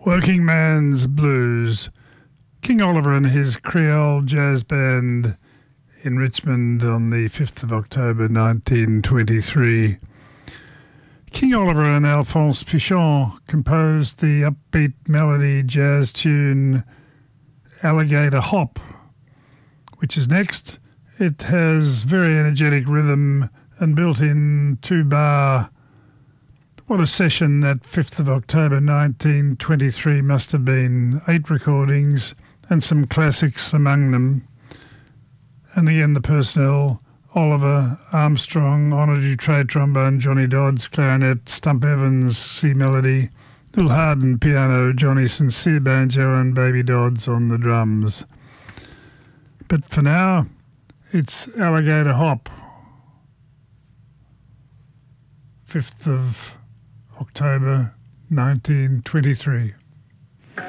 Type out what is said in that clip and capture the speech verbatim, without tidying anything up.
Working Man's Blues. King Oliver and his Creole Jazz Band in Richmond on the fifth of October nineteen twenty-three. King Oliver and Alphonse Pichon composed the upbeat melody jazz tune Alligator Hop, which is next. It has very energetic rhythm and built-in two-bar. What a session that fifth of October nineteen twenty-three must have been. Eight recordings and some classics among them. And again the personnel: Oliver Armstrong, Honor du Trade trombone, Johnny Dodds clarinet, Stump Evans C melody, Lil Harden piano, Johnny Sincere banjo and Baby Dodds on the drums. But for now, it's Alligator Hop. fifth of October nineteen twenty-three.